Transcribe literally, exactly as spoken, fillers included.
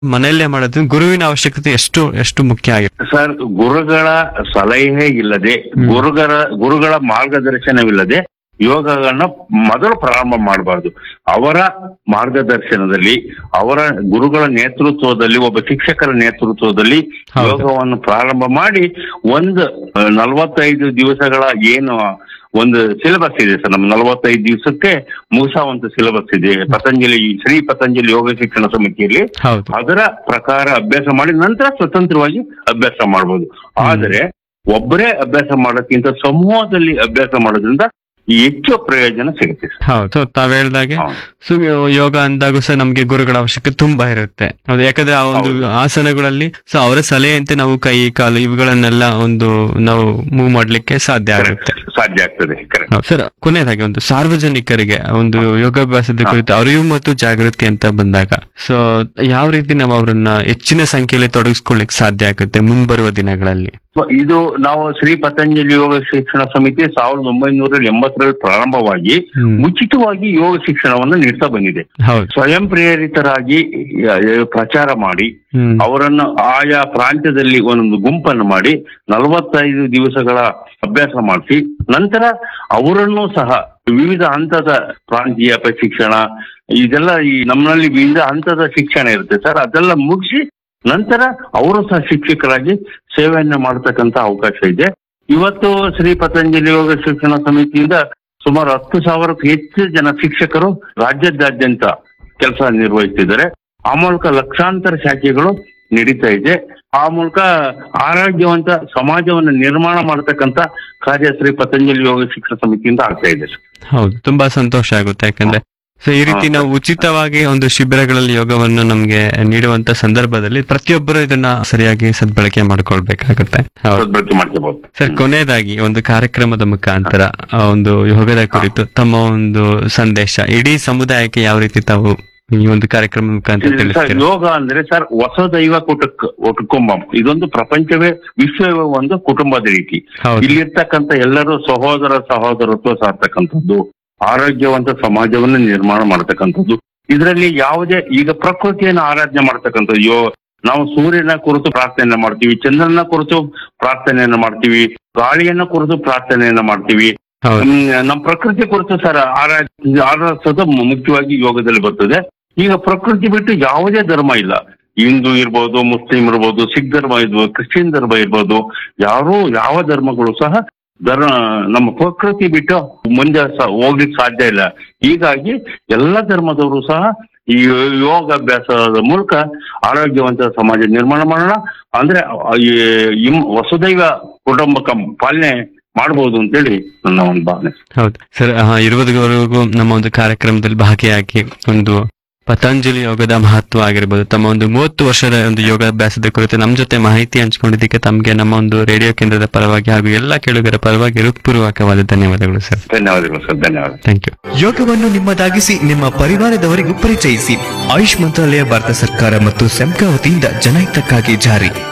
ಮನೆಯಲ್ಲೇ ಮಾಡೋದು ಗುರುವಿನ ಅವಶ್ಯಕತೆ ಎಷ್ಟು ಎಷ್ಟು ಮುಖ್ಯ ಆಗಿದೆ? ಸರ್, ಗುರುಗಳ ಸಲಹೆ ಇಲ್ಲದೆ, ಗುರುಗಳ ಗುರುಗಳ ಮಾರ್ಗದರ್ಶನವಿಲ್ಲದೆ ಯೋಗಗಳನ್ನ ಮೊದಲು ಪ್ರಾರಂಭ ಮಾಡಬಾರ್ದು. ಅವರ ಮಾರ್ಗದರ್ಶನದಲ್ಲಿ, ಅವರ ಗುರುಗಳ ನೇತೃತ್ವದಲ್ಲಿ, ಒಬ್ಬ ಶಿಕ್ಷಕರ ನೇತೃತ್ವದಲ್ಲಿ ಯೋಗವನ್ನು ಪ್ರಾರಂಭ ಮಾಡಿ ಒಂದು ನಲವತ್ತೈದು ದಿವಸಗಳ ಏನು ಒಂದು ಸಿಲೆಬಸ್ ಇದೆ ಸರ್, ನಮ್ಮ ನಲವತ್ತೈದು ದಿವಸಕ್ಕೆ ಮುಗಿಸುವಂತ ಸಿಲೆಬಸ್ ಇದೆ ಪತಂಜಲಿ, ಶ್ರೀ ಪತಂಜಲಿ ಯೋಗ ಶಿಕ್ಷಣ ಸಮಿತಿಯಲ್ಲಿ. ಅದರ ಪ್ರಕಾರ ಅಭ್ಯಾಸ ಮಾಡಿ ನಂತರ ಸ್ವತಂತ್ರವಾಗಿ ಅಭ್ಯಾಸ ಮಾಡ್ಬೋದು. ಆದರೆ ಒಬ್ಬರೇ ಅಭ್ಯಾಸ ಮಾಡೋಕ್ಕಿಂತ ಸಮೂಹದಲ್ಲಿ ಅಭ್ಯಾಸ ಮಾಡೋದ್ರಿಂದ ಹೆಚ್ಚು ಪ್ರಯೋಜನ ಸಿಗುತ್ತೆ. ಹೌದು, ತಾವ್ ಹೇಳ್ದಾಗೆ ಸೊ ಯೋಗ ಅಂದಾಗೂ ಸಹ ನಮ್ಗೆ ಗುರುಗಳ ಅವಶ್ಯಕತೆ ತುಂಬಾ ಇರುತ್ತೆ. ಹೌದು, ಯಾಕಂದ್ರೆ ಆ ಒಂದು ಆಸನಗಳಲ್ಲಿ ಸೊ ಅವರ ಸಲಹೆಯಂತೆ ನಾವು ಕೈ ಕಾಲು ಇವುಗಳನ್ನೆಲ್ಲ ಒಂದು ನಾವು ಮೂವ್ ಮಾಡ್ಲಿಕ್ಕೆ ಸಾಧ್ಯ ಆಗುತ್ತೆ ಸಾಧ್ಯ ಆಗ್ತದೆ. ಸರ್, ಕೊನೆಯದಾಗಿ ಒಂದು ಸಾರ್ವಜನಿಕರಿಗೆ ಒಂದು ಯೋಗಾಭ್ಯಾಸದ ಕುರಿತು ಅರಿವು ಮತ್ತು ಜಾಗೃತಿ ಅಂತ ಬಂದಾಗ ಸೊ ಯಾವ ರೀತಿ ನಾವು ಅವರನ್ನ ಹೆಚ್ಚಿನ ಸಂಖ್ಯೆಯಲ್ಲಿ ತೊಡಗಿಸ್ಕೊಳ್ಳಿಕ್ ಸಾಧ್ಯ ಆಗುತ್ತೆ ಮುಂಬರುವ ದಿನಗಳಲ್ಲಿ? ಇದು ನಾವು ಶ್ರೀ ಪತಂಜಲಿ ಯೋಗ ಶಿಕ್ಷಣ ಸಮಿತಿ ಸಾವಿರದ ಒಂಬೈನೂರ ಎಂಬತ್ತರಲ್ಲಿ ಪ್ರಾರಂಭವಾಗಿ ಉಚಿತವಾಗಿ ಯೋಗ ಶಿಕ್ಷಣವನ್ನು ನೀಡ್ತಾ ಬಂದಿದೆ. ಸ್ವಯಂ ಪ್ರೇರಿತರಾಗಿ ಪ್ರಚಾರ ಮಾಡಿ ಅವರನ್ನು ಆಯಾ ಪ್ರಾಂತ್ಯದಲ್ಲಿ ಒಂದೊಂದು ಗುಂಪನ್ನು ಮಾಡಿ ನಲವತ್ತೈದು ದಿವಸಗಳ ಅಭ್ಯಾಸ ಮಾಡಿಸಿ ನಂತರ ಅವರನ್ನು ಸಹ ವಿವಿಧ ಹಂತದ ಪ್ರಾಂತೀಯ ಪ್ರಶಿಕ್ಷಣ ಇದೆಲ್ಲ ಈ ನಮ್ಮಲ್ಲಿ ವಿವಿಧ ಹಂತದ ಶಿಕ್ಷಣ ಇರುತ್ತೆ ಸರ್, ಅದೆಲ್ಲ ಮುಗಿಸಿ ನಂತರ ಅವರು ಸಹ ಶಿಕ್ಷಕರಾಗಿ ಸೇವೆಯನ್ನ ಮಾಡತಕ್ಕಂತ ಅವಕಾಶ ಇದೆ. ಇವತ್ತು ಶ್ರೀ ಪತಂಜಲಿ ಯೋಗ ಶಿಕ್ಷಣ ಸಮಿತಿಯಿಂದ ಸುಮಾರು ಹತ್ತು ಸಾವಿರಕ್ಕೂ ಹೆಚ್ಚು ಜನ ಶಿಕ್ಷಕರು ರಾಜ್ಯದಾದ್ಯಂತ ಕೆಲಸ ನಿರ್ವಹಿಸ್ತಿದ್ದಾರೆ. ಆ ಮೂಲಕ ಲಕ್ಷಾಂತರ ಶಾಖೆಗಳು ನಡೀತಾ ಇದೆ. ಆ ಮೂಲಕ ಆರೋಗ್ಯವಂತ ಸಮಾಜವನ್ನು ನಿರ್ಮಾಣ ಮಾಡತಕ್ಕಂತ ಕಾರ್ಯ ಶ್ರೀ ಪತಂಜಲಿ ಯೋಗ ಶಿಕ್ಷಣ ಸಮಿತಿಯಿಂದ ಆಗ್ತಾ ಇದೆ. ಹೌದು, ತುಂಬಾ ಸಂತೋಷ ಆಗುತ್ತೆ. ಯಾಕಂದ್ರೆ ಸೊ ಈ ರೀತಿ ನಾವು ಉಚಿತವಾಗಿ ಒಂದು ಶಿಬಿರಗಳಲ್ಲಿ ಯೋಗವನ್ನು ನಮ್ಗೆ ನೀಡುವಂತ ಸಂದರ್ಭದಲ್ಲಿ ಪ್ರತಿಯೊಬ್ಬರು ಇದನ್ನ ಸರಿಯಾಗಿ ಸದ್ಬಳಕೆ ಮಾಡ್ಕೊಳ್ಬೇಕಾಗುತ್ತೆ. ಸರ್, ಕೊನೆಯದಾಗಿ ಒಂದು ಕಾರ್ಯಕ್ರಮದ ಮುಖಾಂತರ ಒಂದು ಯೋಗದ ಕುರಿತು ತಮ್ಮ ಒಂದು ಸಂದೇಶ ಇಡೀ ಸಮುದಾಯಕ್ಕೆ ಯಾವ ರೀತಿ ತಾವು ಈ ಒಂದು ಕಾರ್ಯಕ್ರಮ ಮುಖಾಂತರ ತಿಳಿಸ್ತೀರಾ? ಯೋಗ ಅಂದ್ರೆ ಸರ್ ವಸುದೈವ ಕುಟುಂಬ ಕುಟುಂಬಂ, ಇದೊಂದು ಪ್ರಪಂಚವೇ ವಿಶ್ವವೇ ಒಂದು ಕುಟುಂಬದ ರೀತಿ. ಇಲ್ಲಿರ್ತಕ್ಕಂಥ ಎಲ್ಲರೂ ಸಹೋದರ ಸಹೋದರತ್ವ ಸಾರ್ತಕ್ಕಂಥದ್ದು, ಆರೋಗ್ಯವಂತ ಸಮಾಜವನ್ನು ನಿರ್ಮಾಣ ಮಾಡತಕ್ಕಂಥದ್ದು. ಇದರಲ್ಲಿ ಯಾವುದೇ ಈಗ ಪ್ರಕೃತಿಯನ್ನು ಆರಾಧನೆ ಮಾಡತಕ್ಕಂಥದ್ದು. ಯೋ ನಾವು ಸೂರ್ಯನ ಕುರಿತು ಪ್ರಾರ್ಥನೆಯನ್ನ ಮಾಡ್ತೀವಿ, ಚಂದ್ರನ ಕುರಿತು ಪ್ರಾರ್ಥನೆಯನ್ನ ಮಾಡ್ತೀವಿ, ಗಾಳಿಯನ್ನ ಕುರಿತು ಪ್ರಾರ್ಥನೆಯನ್ನ ಮಾಡ್ತೀವಿ. ನಮ್ಮ ಪ್ರಕೃತಿ ಕುರಿತು ಸರ್ ಆರಾಧ ಆರಾಧಿಸೋದು ಮುಖ್ಯವಾಗಿ ಯೋಗದಲ್ಲಿ ಬರ್ತದೆ. ಈಗ ಪ್ರಕೃತಿ ಬಿಟ್ಟು ಯಾವುದೇ ಧರ್ಮ ಇಲ್ಲ. ಹಿಂದೂ ಇರ್ಬೋದು, ಮುಸ್ಲಿಂ ಇರ್ಬೋದು, ಸಿಖ್ ಧರ್ಮ ಇರ್ಬೋದು, ಕ್ರಿಶ್ಚಿಯನ್ ಧರ್ಮ ಇರ್ಬೋದು, ಯಾರು ಯಾವ ಧರ್ಮಗಳು ಸಹ ಧರ್ಮ ನಮ್ಮ ಪ್ರಕೃತಿ ಬಿಟ್ಟು ಮುಂದೆ ಹೋಗ್ಲಿಕ್ಕೆ ಸಾಧ್ಯ ಇಲ್ಲ. ಹೀಗಾಗಿ ಎಲ್ಲ ಧರ್ಮದವರು ಸಹ ಈ ಯೋಗಾಭ್ಯಾಸದ ಮೂಲಕ ಆರೋಗ್ಯವಂತ ಸಮಾಜ ನಿರ್ಮಾಣ ಮಾಡೋಣ. ಅಂದ್ರೆ ಈ ವಸುದೈವ ಕುಟುಂಬಕಂ ಪಾಲನೆ ಮಾಡಬಹುದು ಅಂತೇಳಿ ನನ್ನ ಒಂದು ಭಾವನೆ. ಹೌದು ಸರ್, ಇರುವುದವರೆಗೂ ನಮ್ಮ ಒಂದು ಕಾರ್ಯಕ್ರಮದಲ್ಲಿ ಭಾಗಿಯಾಗಿ ಒಂದು ಪತಂಜಲಿ ಯೋಗದ ಮಹತ್ವ ಆಗಿರ್ಬೋದು, ತಮ್ಮ ಒಂದು ಮೂವತ್ತು ವರ್ಷದ ಒಂದು ಯೋಗಾಭ್ಯಾಸದ ಕುರಿತು ನಮ್ಮ ಜೊತೆ ಮಾಹಿತಿ ಹಂಚಿಕೊಂಡಿದ್ದಕ್ಕೆ ತಮಗೆ ನಮ್ಮ ಒಂದು ರೇಡಿಯೋ ಕೇಂದ್ರದ ಪರವಾಗಿ ಹಾಗೂ ಎಲ್ಲಾ ಕೇಳುಗರ ಪರವಾಗಿ ಹೃತ್ಪೂರ್ವಕವಾದ ಧನ್ಯವಾದಗಳು ಸರ್. ಧನ್ಯವಾದಗಳು ಸರ್, ಧನ್ಯವಾದ. Thank you. ಯೋಗವನ್ನು ನಿಮ್ಮದಾಗಿಸಿ ನಿಮ್ಮ ಪರಿವಾರದವರಿಗೂ ಪರಿಚಯಿಸಿ. ಆಯುಷ್ ಮಂತ್ರಾಲಯ, ಭಾರತ ಸರ್ಕಾರ ಮತ್ತು ಸೆಮ್ಕಾ ವತಿಯಿಂದ ಜನಹಿತಕ್ಕಾಗಿ ಜಾರಿ.